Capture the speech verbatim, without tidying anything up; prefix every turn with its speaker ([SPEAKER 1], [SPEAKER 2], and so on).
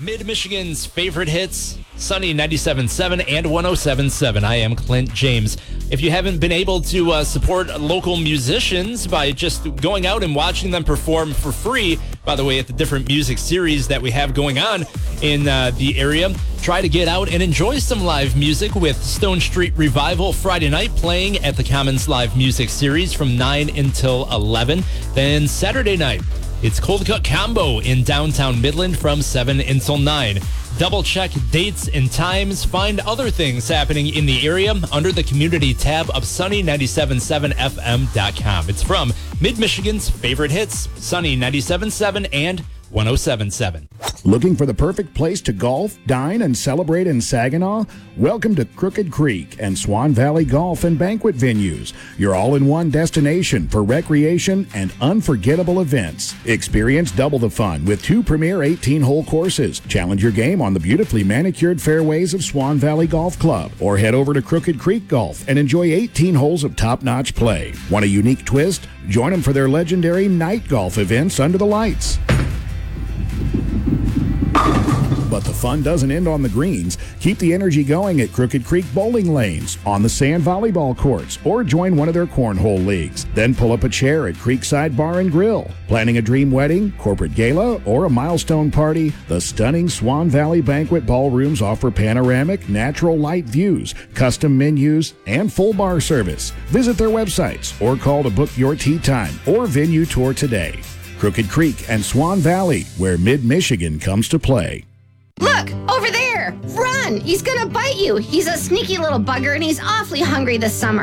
[SPEAKER 1] Mid-Michigan's favorite hits, Sunny ninety-seven point seven and one oh seven point seven. I am Clint James. If you haven't been able to uh, support local musicians by just going out and watching them perform for free, by the way, at the different music series that we have going on in uh, the area, try to get out and enjoy some live music with Stone Street Revival Friday night playing at the Commons Live Music Series from nine until eleven. Then Saturday night, it's Cold Cut Combo in downtown Midland from seven until nine. Double check dates and times. Find other things happening in the area under the community tab of sunny ninety-seven point seven f m dot com. It's from Mid-Michigan's favorite hits, Sunny ninety-seven point seven and one oh seven point seven.
[SPEAKER 2] Looking for the perfect place to golf, dine, and celebrate in Saginaw? Welcome to Crooked Creek and Swan Valley Golf and Banquet Venues, your all-in-one destination for recreation and unforgettable events. Experience double the fun with two premier eighteen-hole courses. Challenge your game on the beautifully manicured fairways of Swan Valley Golf Club, or head over to Crooked Creek Golf and enjoy eighteen holes of top-notch play. Want a unique twist? Join them for their legendary night golf events under the lights. But the fun doesn't end on the greens. Keep the energy going at Crooked Creek Bowling Lanes, on the sand volleyball courts, or join one of their cornhole leagues. Then pull up a chair at Creekside Bar and Grill. Planning a dream wedding, corporate gala, or a milestone party? The stunning Swan Valley Banquet Ballrooms offer panoramic, natural light views, custom menus, and full bar service. Visit their websites or call to book your tee time or venue tour today. Crooked Creek and Swan Valley, where Mid-Michigan comes to play.
[SPEAKER 3] Look, over there! Run! He's gonna bite you! He's a sneaky little bugger and he's awfully hungry this summer.